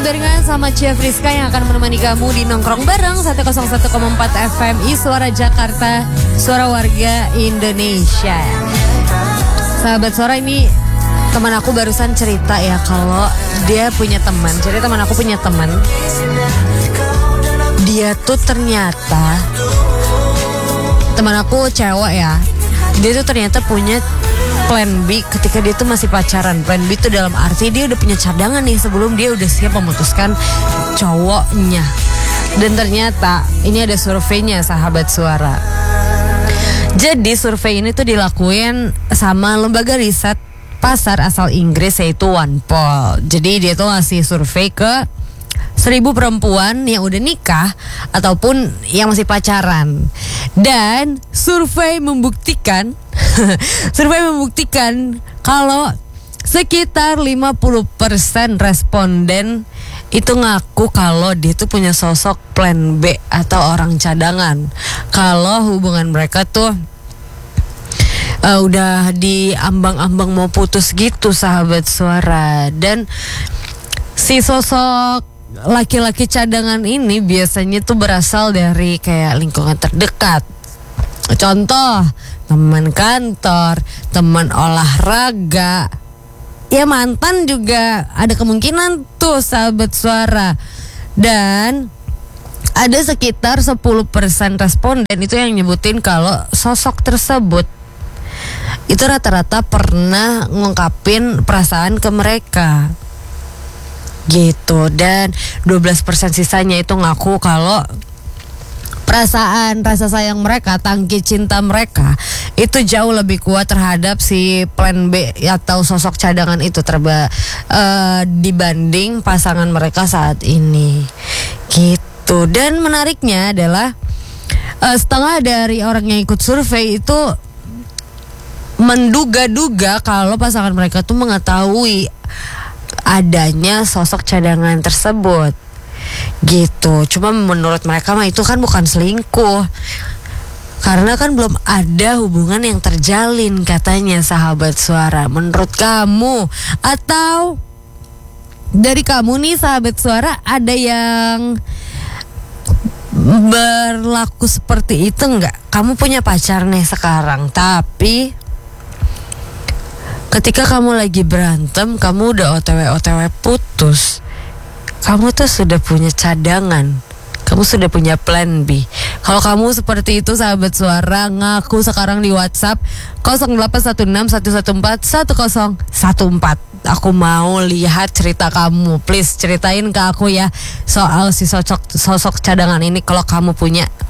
barengan sama Chef Rizka yang akan menemani kamu di Nongkrong Bareng 101,4 FMI Suara Jakarta, Suara Warga Indonesia. Sahabat Suara, ini teman aku barusan cerita ya kalau dia punya teman. Jadi teman aku punya teman. Dia tuh ternyata, teman aku cewek ya, dia tuh ternyata punya plan B ketika dia tuh masih pacaran. Plan B tuh dalam arti dia udah punya cadangan nih sebelum dia udah siap memutuskan cowoknya. Dan ternyata ini ada surveinya, sahabat Suara. Jadi survei ini tuh dilakuin sama lembaga riset pasar asal Inggris yaitu OnePoll. Jadi dia tuh ngasih survei ke 1.000 perempuan yang udah nikah ataupun yang masih pacaran. Dan survei membuktikan kalau sekitar 50% responden itu ngaku kalau dia tuh punya sosok plan B atau orang cadangan. Kalau hubungan mereka tuh udah di ambang-ambang mau putus gitu, sahabat Suara. Dan si sosok laki-laki cadangan ini biasanya tuh berasal dari kayak lingkungan terdekat. Contoh, teman kantor, teman olahraga. Ya mantan juga ada kemungkinan tuh, sahabat Suara. Dan ada sekitar 10% responden itu yang nyebutin kalau sosok tersebut itu rata-rata pernah ngungkapin perasaan ke mereka gitu. Dan 12% sisanya itu ngaku kalau rasa sayang mereka, tangki cinta mereka itu jauh lebih kuat terhadap si plan B atau sosok cadangan itu dibanding pasangan mereka saat ini gitu. Dan menariknya adalah setengah dari orang yang ikut survei itu menduga-duga kalau pasangan mereka tuh mengetahui adanya sosok cadangan tersebut gitu. Cuma menurut mereka mah itu kan bukan selingkuh, karena kan belum ada hubungan yang terjalin katanya, sahabat Suara. Menurut kamu atau dari kamu nih, sahabat Suara, ada yang berlaku seperti itu nggak? Kamu punya pacar nih sekarang, tapi ketika kamu lagi berantem, kamu udah OTW putus, kamu tuh sudah punya cadangan, kamu sudah punya plan B. Kalau kamu seperti itu, sahabat Suara, ngaku sekarang di WhatsApp 0816114114. Aku mau lihat cerita kamu. Please ceritain ke aku ya soal si sosok cadangan ini kalau kamu punya.